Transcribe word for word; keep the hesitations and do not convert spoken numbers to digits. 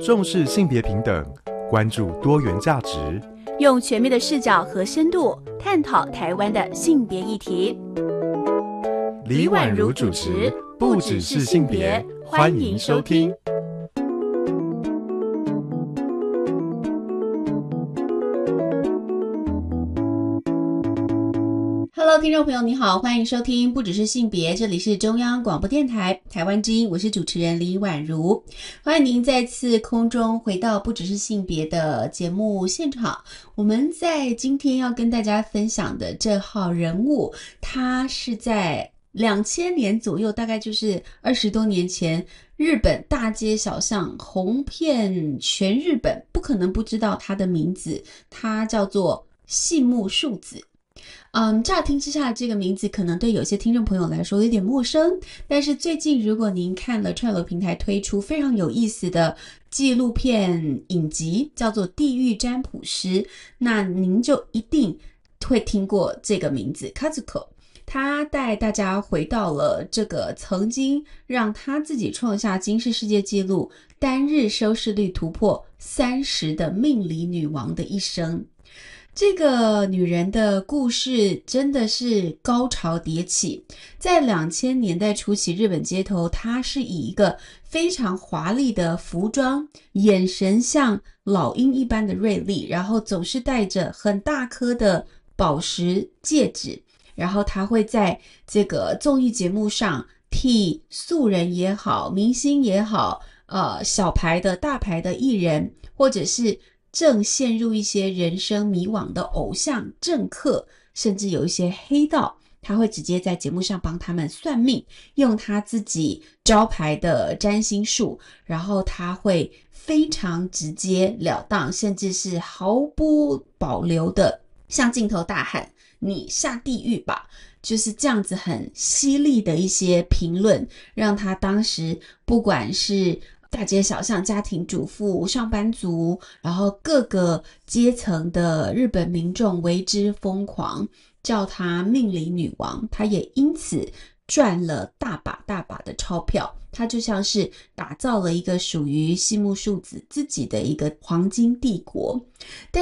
重视性别平等，关注多元价值， 用全面的视角和深度探讨台湾的性别议题。 李婉如主持，不只是性别，欢迎收听。 Hello， 听众朋友你好，欢迎收听不只是性别，这里是中央广播电台台湾之音，我是主持人李婉如，欢迎您再次空中回到不只是性别的节目现场。我们在今天要跟大家分享的这号人物，他是在两千年左右，大概就是二十多年前，日本大街小巷红遍全日本，不可能不知道他的名字，他叫做细木树子。嗯，乍听之下这个名字可能对有些听众朋友来说有点陌生，但是最近如果您看了串流平台推出非常有意思的纪录片影集，叫做《地狱占卜师》，那您就一定会听过这个名字 Kazuko。他带大家回到了这个曾经让他自己创下金氏世界纪录，单日收视率突破三十的命理女王的一生。这个女人的故事真的是高潮迭起，在两千年代初期，日本街头，她是以一个非常华丽的服装，眼神像老鹰一般的锐利，然后总是戴着很大颗的宝石戒指，然后她会在这个综艺节目上替素人也好，明星也好，呃，小牌的大牌的艺人，或者是正陷入一些人生迷惘的偶像政客，甚至有一些黑道，他会直接在节目上帮他们算命，用他自己招牌的占星术，然后他会非常直截了当，甚至是毫不保留的向镜头大喊你下地狱吧，就是这样子很犀利的一些评论，让他当时不管是大街小巷家庭主妇、上班族，然后各个阶层的日本民众为之疯狂，叫她命理女王。她也因此赚了大把大把的钞票，她就像是打造了一个属于细木树子自己的一个黄金帝国。但